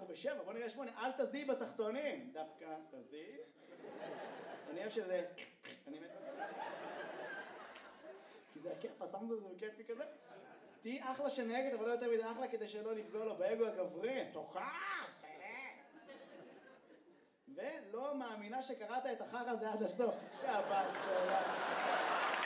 אנחנו ב7, בוא נראה 8, אל תזיעי בתחתונים. דווקא תזיעי. אני אוהב שזה... אני מת... כי זה הכיף, הסאונד הזה הוא כיף לי כזה. תהי אחלה שנהגת, אבל לא יותר מדי אחלה כדי שלא נפגוע לו באגו הגברי. תוכח! ולא מאמינה שקראת את החרא הזה עד הסוף. יא בת סלאם.